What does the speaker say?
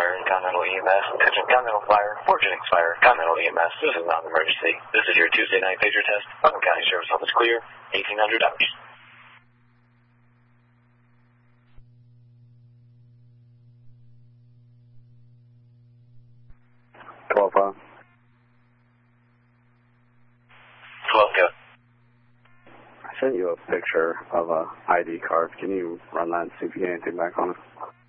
Fire, Continental EMS. Attention, Continental Fire, Fort Jennings Fire, Continental EMS. This is not an emergency. This is your Tuesday night pager test. Putnam County Sheriff's Office clear, $1,800. 12-5. 12, go. I sent you a picture of a ID card. Can you run that and see if you get anything back on it?